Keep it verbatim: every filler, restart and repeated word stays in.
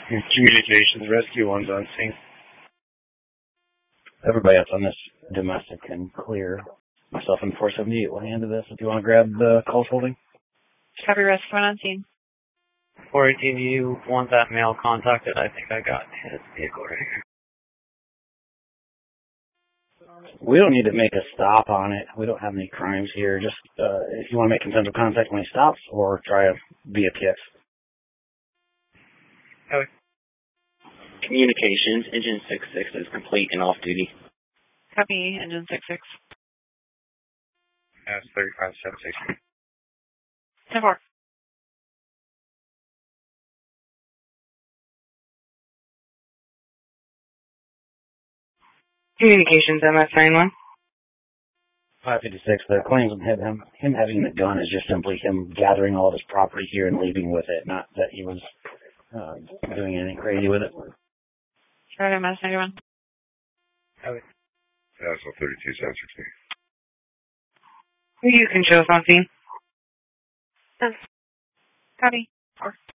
Communications, rescue one's on scene. Everybody else on this domestic can clear. Myself and four seventy-eight will handle this if you want to grab the calls holding. Copy, rescue one on scene. four eighteen, do you want that male contacted? I think I got his vehicle right here. We don't need to make a stop on it. We don't have any crimes here. Just uh, if you want to make consensual contact when he stops, or try a via P X. Okay. Communications, engine six six is complete and off duty. Copy, engine six six. That's thirty-five seven six. ten four. Communications, M S ninety-one. five fifty-six, the claims of him, him, him having the gun is just simply him gathering all of his property here and leaving with it, not that he was uh, doing anything crazy with it. Charlie, M S ninety-one. Okay. That's all thirty-two seven sixteen. You can show us on scene. Copy. Four.